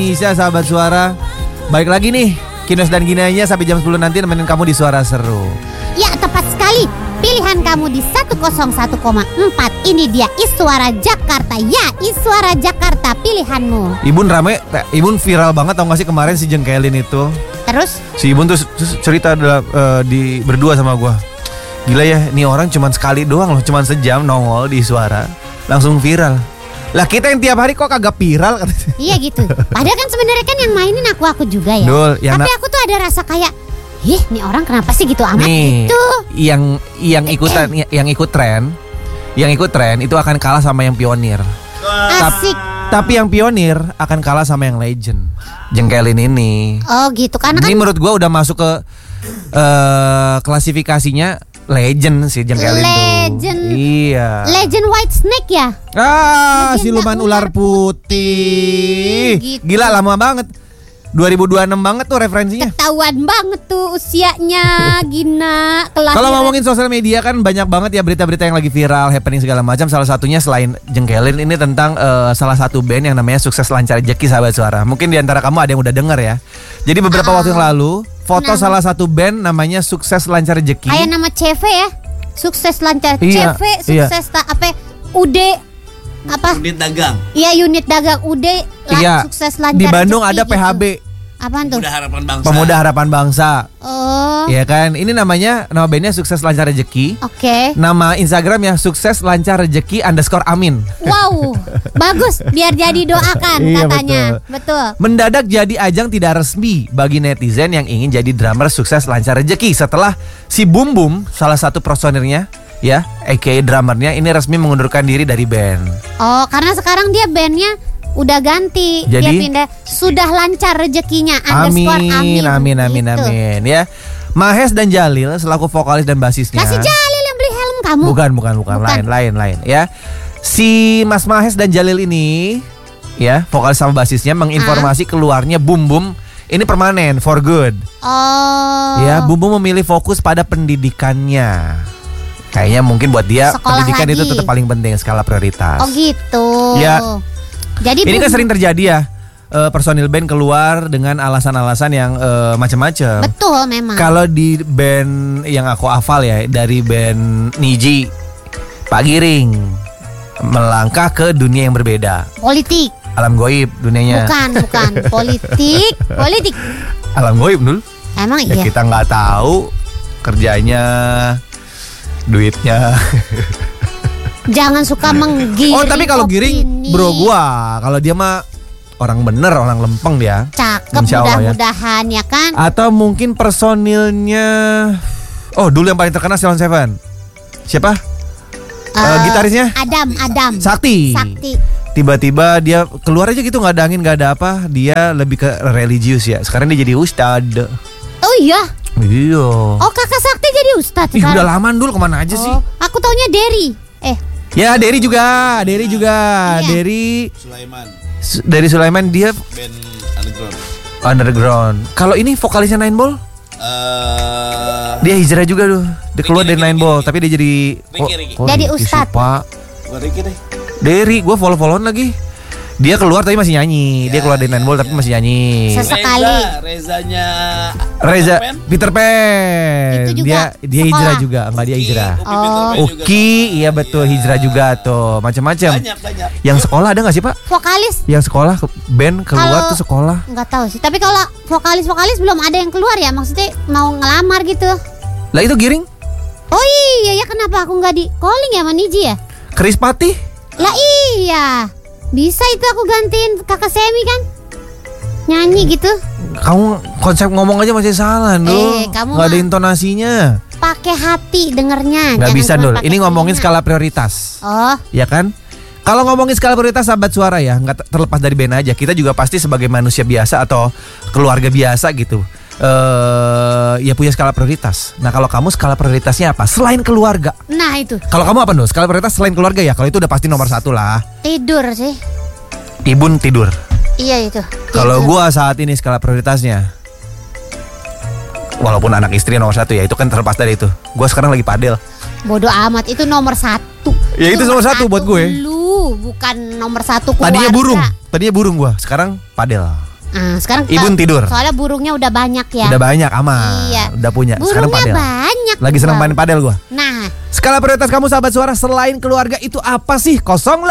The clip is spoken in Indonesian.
Indonesia, sahabat suara. Baik lagi nih, Kinos dan Ginanya sampai jam 10 nanti nemenin kamu di Suara Seru. Ya, tepat sekali. Pilihan kamu di 101,4. Ini dia Iswara Jakarta. Ya, Iswara Jakarta pilihanmu. Ibun rame, Ibun viral banget tau gak sih kemarin si Jengkelin itu. Terus? Si Ibun tuh cerita di berdua sama gua. Gila ya, nih orang cuman sekali doang loh, cuman sejam nongol di Suara, langsung viral. Lah kita yang tiap hari kok kagak viral. Iya gitu. Padahal kan sebenarnya kan yang mainin aku juga ya. Dul, tapi aku tuh ada rasa kayak, nih orang kenapa sih gitu amat nih, gitu. Yang ikut tren itu akan kalah sama yang pionir. Asik. Tapi yang pionir akan kalah sama yang legend. Jengkelin ini. Oh gitu, karena ini kan menurut gua udah masuk ke klasifikasinya legend sih Jengkelin tuh. Legend. Iya. Legend White Snake ya. Legenda siluman ular putih. Gitu. Gila lama banget. 2026 banget tuh referensinya. Ketahuan banget tuh usianya Gina. Kalau ngomongin sosial media kan banyak banget ya berita-berita yang lagi viral, happening segala macam. Salah satunya selain Jengkelin ini tentang salah satu band yang namanya Sukses Lancar Rezeki, sahabat suara. Mungkin diantara kamu ada yang udah denger ya. Jadi beberapa waktu yang lalu foto salah satu band namanya Sukses Lancar Rezeki. Kayak nama CV ya. Sukses Lancar Iya, CV, sukses UD apa? Unit dagang. Iya, unit dagang UD Sukses Lancar. Di Bandung Rezeki ada gitu. PHB. Apaan tuh? Pemuda Harapan Bangsa. Oh. Iya kan? Ini nama bandnya Sukses Lancar Rezeki. Oke. Nama Instagramnya Sukses Lancar Rezeki _amin. Wow, bagus. Biar jadi doakan Iya, katanya. Betul. Mendadak jadi ajang tidak resmi bagi netizen yang ingin jadi drummer Sukses Lancar Rezeki setelah si Bum Bum, salah satu personilnya ya, aka drummernya ini resmi mengundurkan diri dari band. Oh, karena sekarang dia bandnya udah ganti. Jadi, dia pindah. Sudah lancar rezekinya Amin _amin gitu. ya. Mahes dan Jalil selaku vokalis dan basisnya. Kasih Jalil yang beli helm kamu. Bukan. Lain ya. Si Mas Mahes dan Jalil ini ya, vokalis sama basisnya menginformasi keluarnya Bum Bum ini permanen for good. Oh. Ya, Bum Bum memilih fokus pada pendidikannya. Kayaknya mungkin buat dia sekolah pendidikan lagi. itu tetap paling penting, skala prioritas. Oh gitu. Ya. Jadi ini kan sering terjadi ya, personil band keluar dengan alasan-alasan yang macam-macam. Betul memang. Kalau di band yang aku hafal ya, dari band Niji, Pak Giring melangkah ke dunia yang berbeda. Politik. Alam goib dunianya. Bukan politik. Alam goib dulu. Emang Ya iya. kita nggak tahu kerjanya, duitnya. Jangan suka menggiring. Oh tapi kalau Giring bro gua, kalau dia mah orang bener, orang lempeng dia. Cakep, Insya Allah ya. mudah-mudahan ya kan. Atau mungkin personilnya, oh dulu yang paling terkenal Silon Seven. Siapa? Gitarisnya? Adam. Sakti. Tiba-tiba dia keluar aja gitu, nggak ada angin, nggak ada apa. Dia lebih ke religius ya. Sekarang dia jadi ustad. Oh iya. Iya. Oh kakak Sakti jadi ustadz Ih, sekarang. udah lama dulu kemana aja sih? Aku taunya Derry. Ya Derry juga. Iya. Derry Sulaiman. Dari Sulaiman dia Band underground. Kalau ini vokalisnya Nine Ball? Dia hijrah juga tuh. Dia keluar dari Nine Ball, tapi dia jadi Ricky. Jadi ustadz. Pak. Bukan Ricky deh. Derry, gue follow-followan lagi. Dia keluar tapi masih nyanyi. Dia keluar dari Nine Ball tapi masih nyanyi. Sesekali. Rezanya Reza Peter Pan. Peter Pan. Itu juga Dia sekolah. hijrah juga, enggak dia hijrah. Upi Peter Pan juga. Uki, iya betul, hijrah juga tuh. Macam-macam. Banyak. Yang sekolah ada enggak sih, Pak? Vokalis Yang sekolah band keluar Kalau- tuh sekolah. nggak tahu sih. Tapi kalau vokalis belum ada yang keluar ya. Maksudnya mau ngelamar gitu. Lah itu Giring, Oh iya ya, kenapa aku nggak di calling ya sama Niji ya? Krispati. Lah iya. Bisa itu aku gantiin kakak Semi kan. Nyanyi gitu. Kamu konsep ngomong aja masih salah, Dul. kamu Nggak ada mah- intonasinya. Pakai hati dengernya. Nggak jangan bisa, cuma Dul. pakai Ini ngomongin telinga. skala prioritas. Oh, Ya kan? Kalau ngomongin skala prioritas sahabat suara ya, nggak terlepas dari band aja. Kita juga pasti sebagai manusia biasa atau keluarga biasa gitu, ya punya skala prioritas. Nah kalau kamu skala prioritasnya apa? Selain keluarga. nah itu. Kalau kamu apa, Dul? Skala prioritas selain keluarga ya? Kalau itu udah pasti nomor 1 lah. Tidur sih. Ibun tidur. Iya itu. Kalau Tidur. gua saat ini skala prioritasnya, walaupun anak istri nomor 1 ya, itu kan terlepas dari itu. Gua sekarang lagi padel. Bodoh amat, itu nomor 1. Ya, itu nomor 1 buat gue. Lu bukan nomor 1 keluarga. Tadinya burung gua, sekarang padel. Sekarang Ibun tidur. Soalnya burungnya udah banyak ya. Udah banyak aman. Iya. Udah punya. Sekarang Burungnya padel. banyak. Lagi senang Bang. main padel gua. Nah, Skala prioritas kamu sahabat suara selain keluarga itu apa sih? 08